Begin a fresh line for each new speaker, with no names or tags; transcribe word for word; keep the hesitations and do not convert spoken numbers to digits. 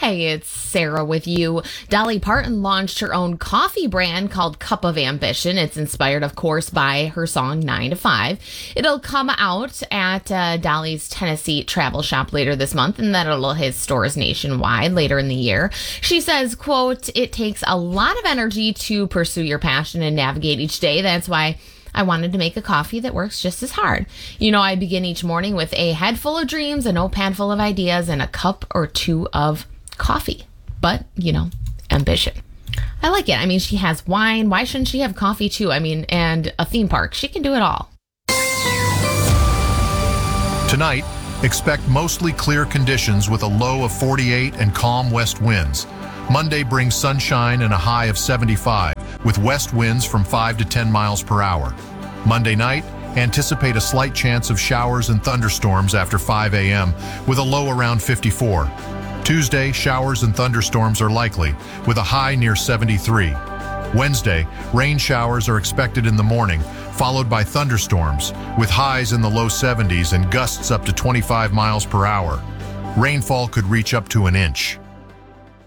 Hey, it's Sarah with you. Dolly Parton launched her own coffee brand called Cup of Ambition. It's inspired, of course, by her song nine to five. It'll come out at uh, Dolly's Tennessee travel shop later this month, and then it'll hit stores nationwide later in the year. She says, quote, "It takes a lot of energy to pursue your passion and navigate each day. That's why I wanted to make a coffee that works just as hard. You know, I begin each morning with a head full of dreams, a notepad full of ideas, and a cup or two of coffee. But, you know, ambition." I like it. I mean, she has wine. Why shouldn't she have coffee too? I mean, and a theme park. She can do it all.
Tonight, expect mostly clear conditions with a low of forty-eight and calm west winds. Monday brings sunshine and a high of seventy-five, with west winds from five to ten miles per hour. Monday night, anticipate a slight chance of showers and thunderstorms after five a.m., with a low around fifty-four. Tuesday, showers and thunderstorms are likely, with a high near seventy-three. Wednesday, rain showers are expected in the morning, followed by thunderstorms, with highs in the low seventies and gusts up to twenty-five miles per hour. Rainfall could reach up to an inch.